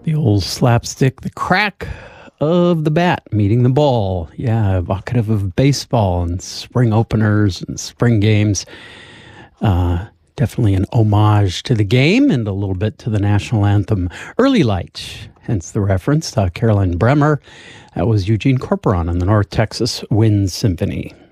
The old slapstick, the crack of the bat meeting the ball. Yeah, evocative of baseball and spring openers and spring games. Definitely an homage to the game and a little bit to the national anthem, Early Light, hence the reference to Caroline Bremer. That was Eugene Corporon and the North Texas Wind Symphony.